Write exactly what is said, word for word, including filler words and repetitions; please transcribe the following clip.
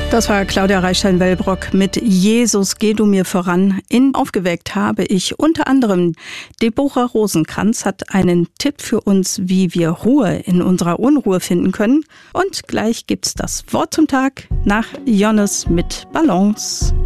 Das war Claudia Reichstein-Wellbrock mit Jesus, geh du mir voran. In Aufgeweckt habe ich unter anderem Deborah Rosenkranz hat einen Tipp für uns, wie wir Ruhe in unserer Unruhe finden können. Und gleich gibt's das Wort zum Tag nach Jonas mit Balance.